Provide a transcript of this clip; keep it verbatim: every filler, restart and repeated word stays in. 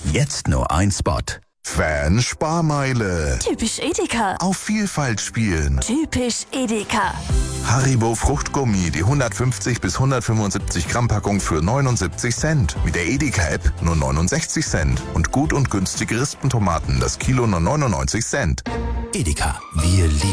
Jetzt nur ein Spot. Fan-Sparmeile. Typisch Edeka. Auf Vielfalt spielen. Typisch Edeka. Haribo Fruchtgummi, die hundertfünfzig bis hundertfünfundsiebzig Gramm Packung für neunundsiebzig Cent. Mit der Edeka-App nur neunundsechzig Cent. Und gut und günstige Rispentomaten, das Kilo nur neunundneunzig Cent. Edeka, wir lieben